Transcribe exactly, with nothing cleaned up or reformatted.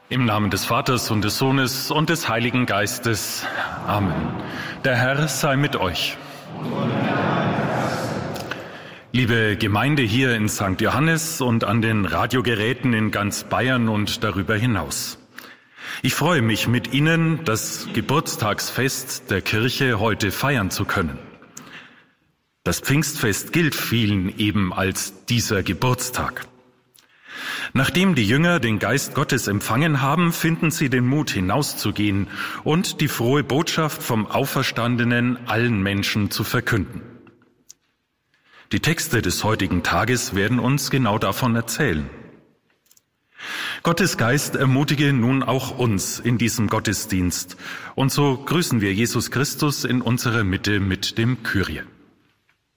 Im Namen des Vaters und des Sohnes und des Heiligen Geistes. Amen. Der Herr sei mit euch. Liebe Gemeinde hier in Sankt Johannes und an den Radiogeräten in ganz Bayern und darüber hinaus. Ich freue mich, mit Ihnen das Geburtstagsfest der Kirche heute feiern zu können. Das Pfingstfest gilt vielen eben als dieser Geburtstag. Nachdem die Jünger den Geist Gottes empfangen haben, finden sie den Mut, hinauszugehen und die frohe Botschaft vom Auferstandenen allen Menschen zu verkünden. Die Texte des heutigen Tages werden uns genau davon erzählen. Gottes Geist ermutige nun auch uns in diesem Gottesdienst. Und so grüßen wir Jesus Christus in unserer Mitte mit dem Kyrie.